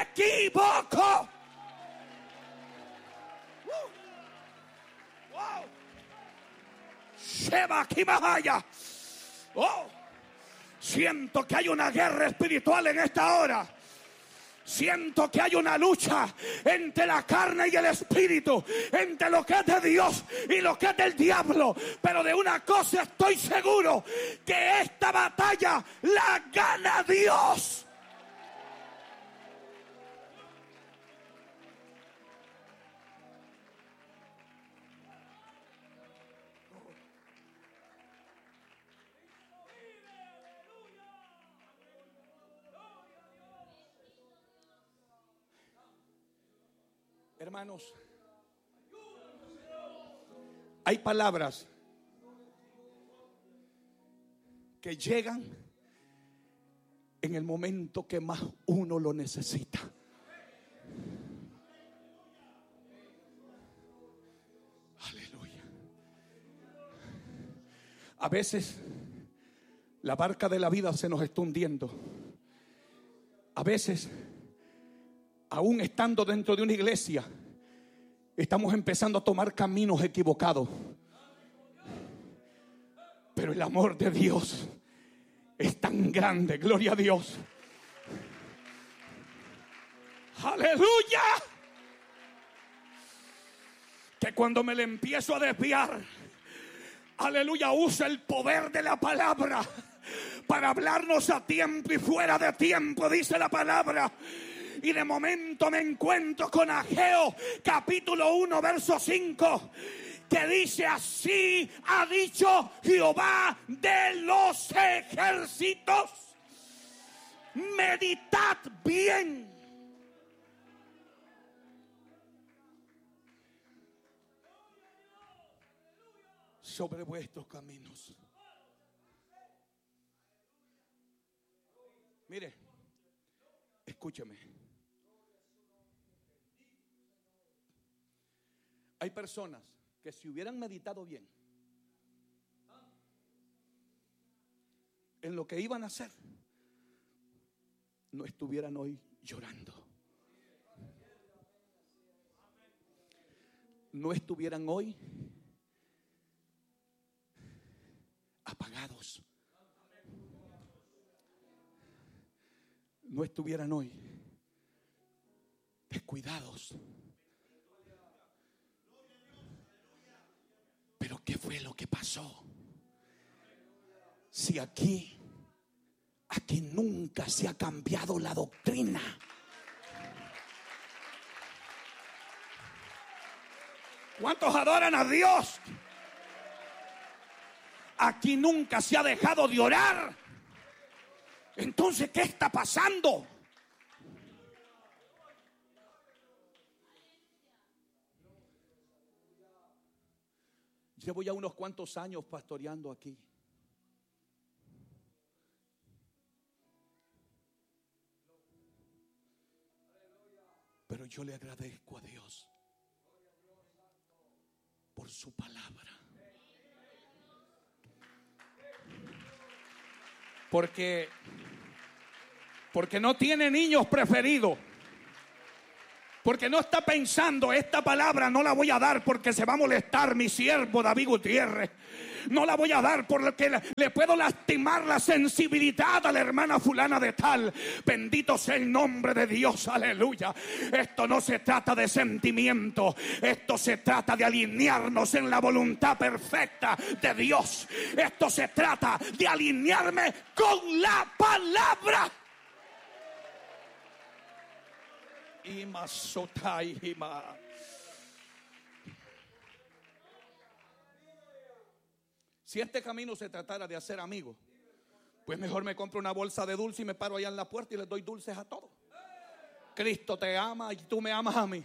equivoco. Wow. Sheba Kimahaya. Oh. Siento que hay una guerra espiritual en esta hora. Siento que hay una lucha entre la carne y el espíritu, entre lo que es de Dios y lo que es del diablo. Pero de una cosa estoy seguro, que esta batalla la gana Dios. Hermanos, hay palabras que llegan en el momento que más uno lo necesita. Aleluya. A veces la barca de la vida se nos está hundiendo. A veces, aún estando dentro de una iglesia, estamos empezando a tomar caminos equivocados. Pero el amor de Dios es tan grande, gloria a Dios. Aleluya. Que cuando me le empiezo a desviar, aleluya, usa el poder de la palabra para hablarnos a tiempo y fuera de tiempo, dice la palabra. Y de momento me encuentro con Ageo capítulo 1 verso 5, que dice: así ha dicho Jehová de los ejércitos, meditad bien. Sobre vuestros caminos. Mire, escúcheme. Hay personas que si hubieran meditado bien en lo que iban a hacer, no estuvieran hoy llorando. No estuvieran hoy apagados. No estuvieran hoy descuidados. Pero ¿qué fue lo que pasó? Si aquí nunca se ha cambiado la doctrina. ¿Cuántos adoran a Dios? Aquí nunca se ha dejado de orar. Entonces, ¿qué está pasando? Llevo ya unos cuantos años pastoreando aquí. Pero yo le agradezco a Dios por su palabra. Porque no tiene niños preferidos. Porque no está pensando: esta palabra no la voy a dar porque se va a molestar mi siervo David Gutiérrez. No la voy a dar porque le puedo lastimar la sensibilidad a la hermana fulana de tal. Bendito sea el nombre de Dios, aleluya. Esto no se trata de sentimiento. Esto se trata de alinearnos en la voluntad perfecta de Dios. Esto se trata de alinearme con la palabra. Si este camino se tratara de hacer amigos, pues mejor me compro una bolsa de dulce y me paro allá en la puerta y les doy dulces a todos. Cristo te ama y tú me amas a mí.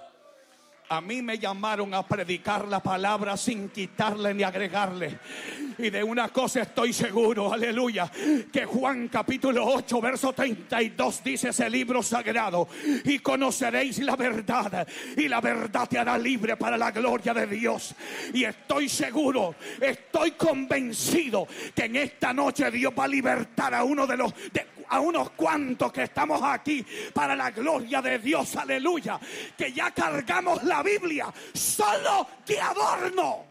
A mí me llamaron a predicar la palabra sin quitarle ni agregarle. Y de una cosa estoy seguro, aleluya, que Juan capítulo 8 verso 32 dice ese libro sagrado: y conoceréis la verdad, y la verdad te hará libre para la gloria de Dios. Y estoy seguro, estoy convencido que en esta noche Dios va a libertar a unos cuantos que estamos aquí para la gloria de Dios, aleluya, que ya cargamos la Biblia solo de adorno.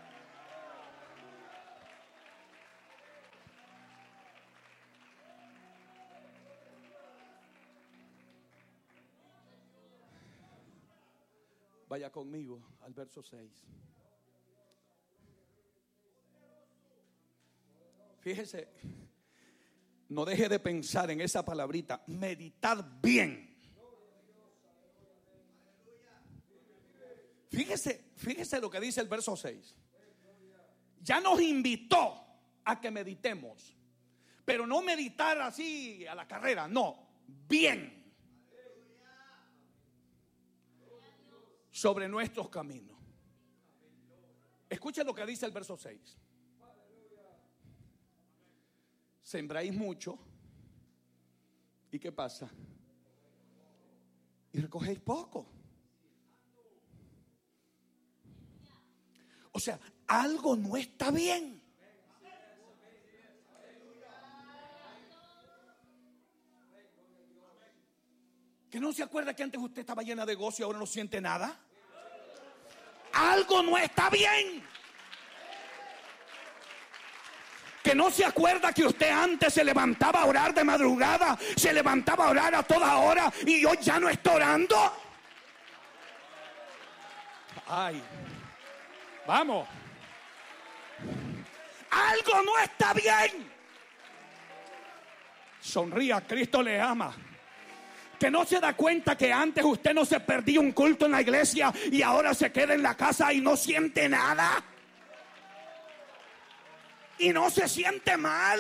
Vaya conmigo al verso 6. Fíjese, no deje de pensar en esa palabrita, meditad bien. Fíjese lo que dice el verso 6. Ya nos invitó a que meditemos, pero no meditar así a la carrera, no, bien. Sobre nuestros caminos. Escuchen lo que dice el verso 6. Sembráis mucho. ¿Y qué pasa? Y recogéis poco. O sea, algo no está bien. ¿Que no se acuerda que antes usted estaba llena de gozo y ahora no siente nada? Algo no está bien. ¿Que no se acuerda que usted antes se levantaba a orar de madrugada, se levantaba a orar a toda hora y hoy ya no está orando? Ay, vamos. Algo no está bien. Sonría, Cristo le ama. Que no se da cuenta que antes usted no se perdía un culto en la iglesia y ahora se queda en la casa y no siente nada. Y no se siente mal.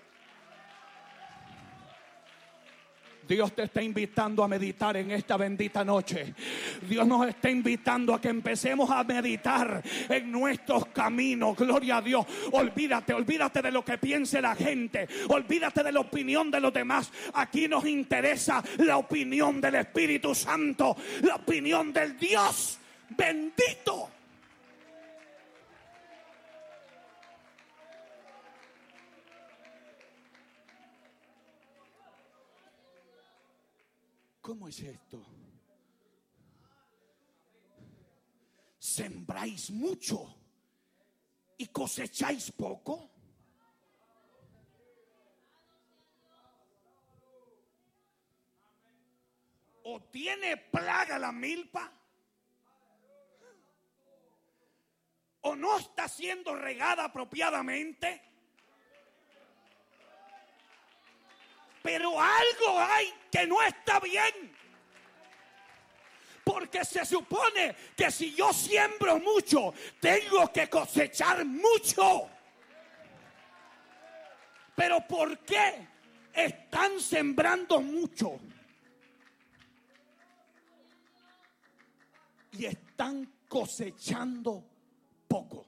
Dios te está invitando a meditar en esta bendita noche. Dios nos está invitando a que empecemos a meditar en nuestros caminos. Gloria a Dios. Olvídate de lo que piense la gente. Olvídate de la opinión de los demás. Aquí nos interesa la opinión del Espíritu Santo, la opinión del Dios bendito. ¿Cómo es esto? ¿Sembráis mucho y cosecháis poco? ¿O tiene plaga la milpa? ¿O no está siendo regada apropiadamente? Pero algo hay que no está bien. Porque se supone que si yo siembro mucho, tengo que cosechar mucho. Pero ¿por qué están sembrando mucho y están cosechando poco?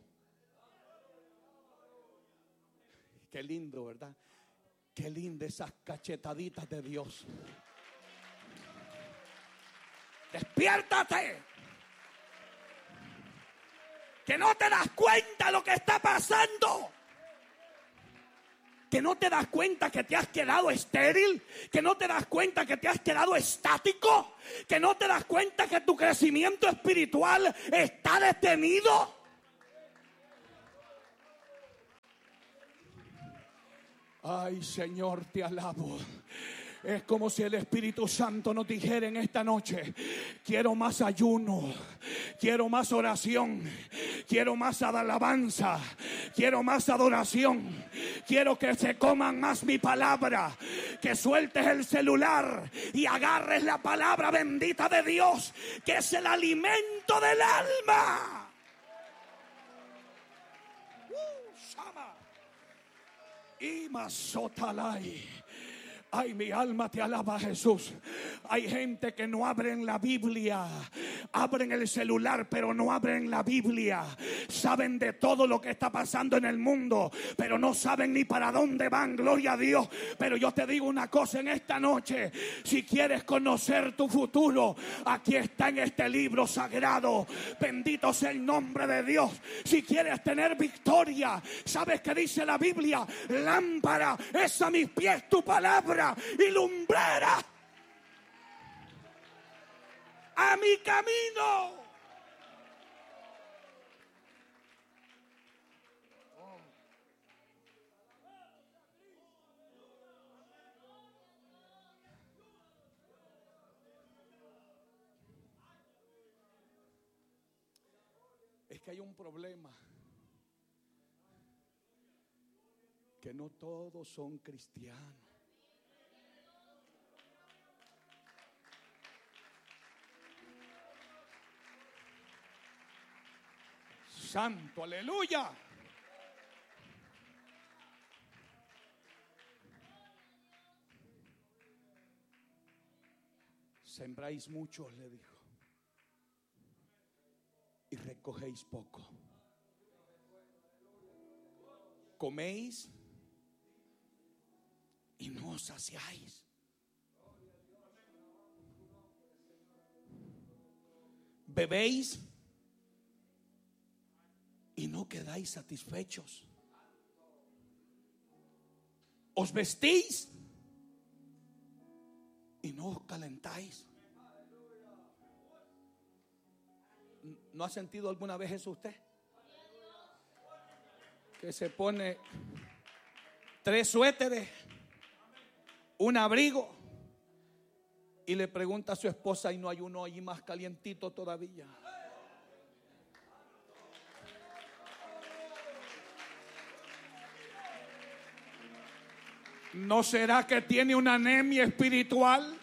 Qué lindo, ¿verdad? Qué lindas esas cachetaditas de Dios. Despiértate. Que no te das cuenta de lo que está pasando. Que no te das cuenta que te has quedado estéril. Que no te das cuenta que te has quedado estático. Que no te das cuenta que tu crecimiento espiritual está detenido. Ay, Señor, te alabo. Es como si el Espíritu Santo nos dijera en esta noche: quiero más ayuno, quiero más oración, quiero más alabanza, quiero más adoración, quiero que se coman más mi palabra, que sueltes el celular y agarres la palabra bendita de Dios, que es el alimento del alma. Y masotalai. Ay, mi alma te alaba, Jesús. Hay gente que no abren la Biblia. Abren el celular, pero no abren la Biblia. Saben de todo lo que está pasando en el mundo, pero no saben ni para dónde van. Gloria a Dios. Pero yo te digo una cosa en esta noche. Si quieres conocer tu futuro, aquí está en este libro sagrado. Bendito sea el nombre de Dios. Si quieres tener victoria, ¿sabes qué dice la Biblia? Lámpara es a mis pies tu palabra y lumbrera a mi camino. Es que hay un problema, que no todos son cristianos. Santo, aleluya. Sembráis mucho, le dijo, y recogéis poco. Coméis y no os saciáis. Bebéis y no quedáis satisfechos. Os vestís y no os calentáis. ¿No ha sentido alguna vez eso usted? Que se pone 3 suéteres, un abrigo, y le pregunta a su esposa, ¿y no hay uno allí más calientito todavía? ¿No será que tiene una anemia espiritual?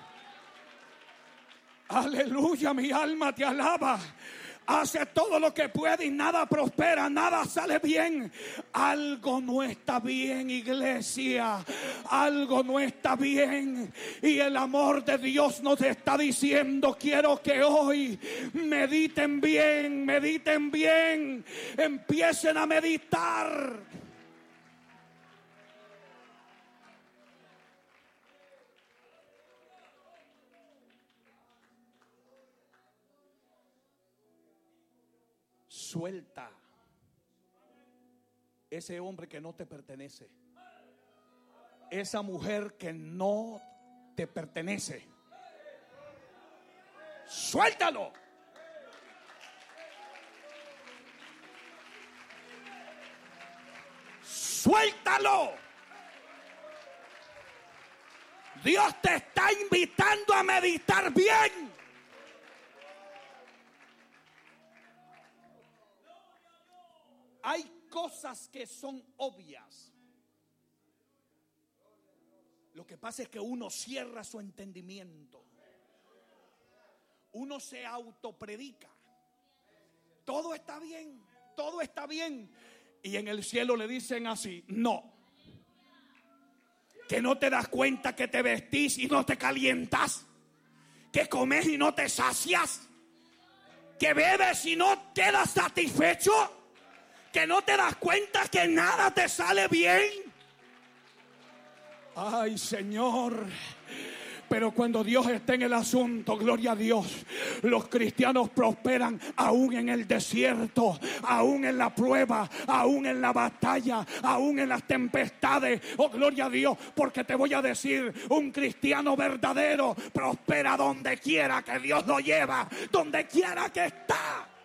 Aleluya, mi alma te alaba. Hace todo lo que puede y nada prospera, nada sale bien. Algo no está bien, iglesia. Algo no está bien. Y el amor de Dios nos está diciendo, quiero que hoy mediten bien, mediten bien. Empiecen a meditar. Suelta ese hombre que no te pertenece, esa mujer que no te pertenece. Suéltalo. Suéltalo. Dios te está invitando a meditar bien. Hay cosas que son obvias. Lo que pasa es que uno cierra su entendimiento. Uno se autopredica. Todo está bien, todo está bien. Y en el cielo le dicen así, no. Que no te das cuenta que te vestís y no te calientas. Que comes y no te sacias. Que bebes y no quedas satisfecho. Que no te das cuenta que nada te sale bien. Ay, Señor. Pero cuando Dios está en el asunto, gloria a Dios, los cristianos prosperan aún en el desierto, aún en la prueba, aún en la batalla, aún en las tempestades. Oh, gloria a Dios, porque te voy a decir, un cristiano verdadero prospera donde quiera que Dios lo lleva, donde quiera que está.